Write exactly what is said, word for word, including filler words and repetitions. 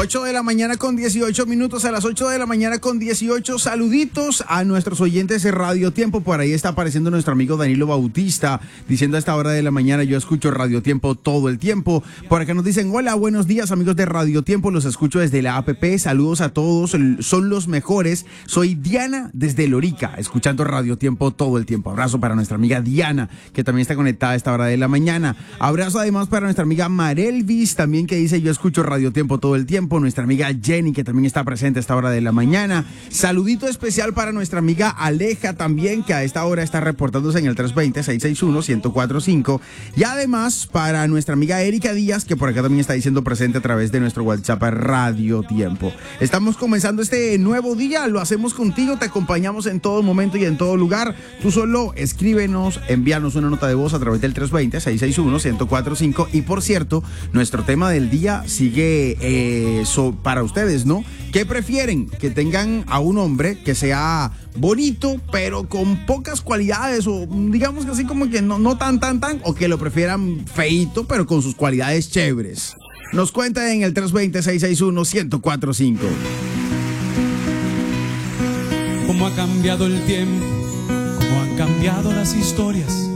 ocho de la mañana con dieciocho minutos, a las ocho de la mañana con dieciocho. Saluditos a nuestros oyentes de Radio Tiempo. Por ahí está apareciendo nuestro amigo Danilo Bautista diciendo a esta hora de la mañana: yo escucho Radio Tiempo todo el tiempo. Por acá nos dicen: hola, buenos días amigos de Radio Tiempo, los escucho desde la app. Saludos a todos, son los mejores. Soy Diana desde Lorica, escuchando Radio Tiempo todo el tiempo. Abrazo para nuestra amiga Diana, que también está conectada a esta hora de la mañana. Abrazo además para nuestra amiga Marelvis, también, que dice: yo escucho Radio Tiempo todo el tiempo. Nuestra amiga Jenny, que también está presente a esta hora de la mañana. Saludito especial para nuestra amiga Aleja también, que a esta hora está reportándose en el tres dos cero, seis seis uno, uno cero cuatro cinco. Y además para nuestra amiga Erika Díaz, que por acá también está diciendo presente a través de nuestro WhatsApp Radio Tiempo. Estamos comenzando este nuevo día, lo hacemos contigo, te acompañamos en todo momento y en todo lugar. Tú solo escríbenos, envíanos una nota de voz a través del tres dos cero, seis seis uno, uno cero cuatro cinco. Y por cierto, nuestro tema del día sigue eh, so, para ustedes, ¿no? ¿Qué prefieren? Que tengan a un hombre que sea bonito, pero con pocas cualidades, o digamos que así como que no, no tan, tan, tan, o que lo prefieran feíto, pero con sus cualidades chéveres. Nos cuenta en el tres dos cero, seis seis uno, uno cero cuatro cinco. Cómo ha cambiado el tiempo, cómo han cambiado las historias.